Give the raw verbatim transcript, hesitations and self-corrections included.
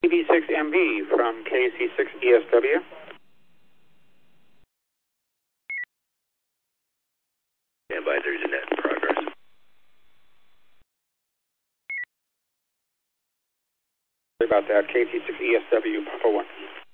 V six M B from K C six E S W. Standby, there's a net in progress. Sorry about that, K C six E S W, Papa one.